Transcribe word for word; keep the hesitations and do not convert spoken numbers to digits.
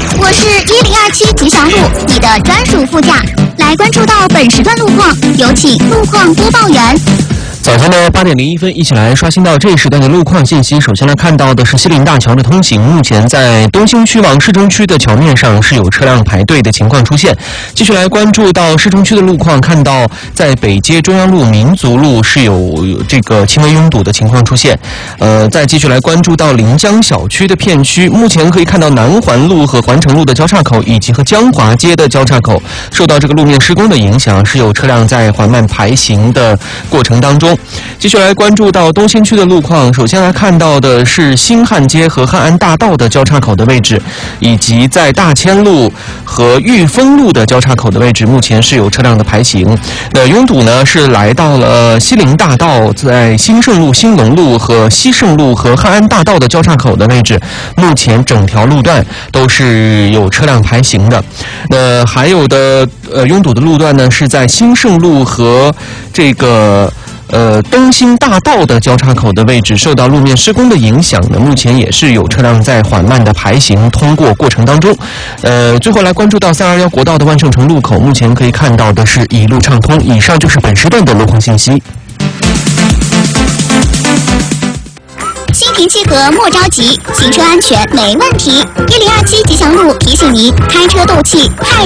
我是一零二七吉祥路，你的专属副驾。来关注到本时段路况，有请路况播报员。 早上的八点零一分，一起来刷新到这一时段的路况信息。首先来看到的是西岭大桥的通行，目前在东兴区往市中区的桥面上是有车辆排队的情况出现。继续来关注到市中区的路况，看到在北街中央路、民族路是有这个轻微拥堵的情况出现。呃，再继续来关注到临江小区的片区，目前可以看到南环路和环城路的交叉口，以及和江华街的交叉口，受到这个路面施工的影响，是有车辆在缓慢排行的过程当中。继续来关注到东兴区的路况，首先来看到的是新汉街和汉安大道的交叉口的位置，以及在大千路和裕丰路的交叉口的位置，目前是有车辆的排行。那拥堵呢是来到了西陵大道，在新盛路、兴隆路和西盛路和汉安大道的交叉口的位置，目前整条路段都是有车辆排行的。那还有的呃拥堵的路段呢是在新盛路和这个呃，东兴大道的交叉口的位置受到路面施工的影响呢，目前也是有车辆在缓慢的排行通过过程当中。呃，最后来关注到三二一国道的万盛城路口，目前可以看到的是一路畅通。以上就是本时段的路况信息。 心平气和莫着急，行车安全没问题。一零二七吉祥路提醒您：开车斗气害